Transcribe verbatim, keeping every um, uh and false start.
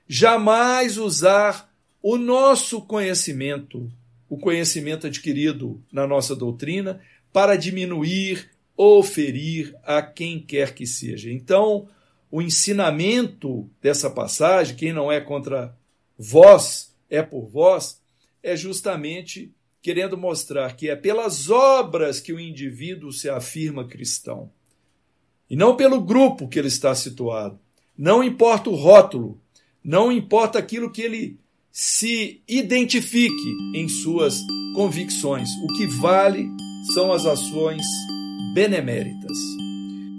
jamais usar o nosso conhecimento, o conhecimento adquirido na nossa doutrina, para diminuir ou ferir a quem quer que seja. Então, o ensinamento dessa passagem, quem não é contra vós, é por vós, é justamente querendo mostrar que é pelas obras que o indivíduo se afirma cristão, e não pelo grupo que ele está situado. Não importa o rótulo, não importa aquilo que ele se identifique em suas convicções. O que vale são as ações beneméritas.